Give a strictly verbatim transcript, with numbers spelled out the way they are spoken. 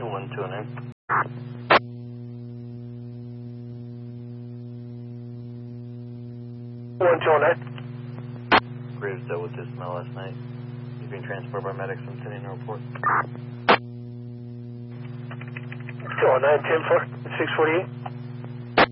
One two nine. One two nine. Graves dealt with this smell last night. He's being transported by medics from Tenino Report. two oh nine, ten four, six forty-eight.